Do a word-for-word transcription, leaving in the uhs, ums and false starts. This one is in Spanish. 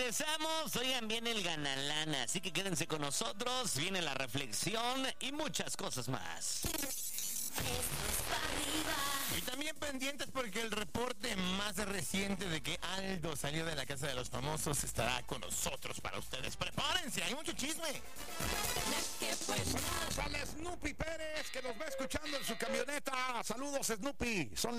regresamos. Oigan, viene el Ganalana, así que quédense con nosotros. Viene la reflexión y muchas cosas más. Y también pendientes porque el reporte más reciente de que Aldo salió de la casa de los famosos estará con nosotros para ustedes. Prepárense, hay mucho chisme. Saludos al Snoopy Pérez que nos va escuchando en su camioneta. Saludos, Snoopy. Son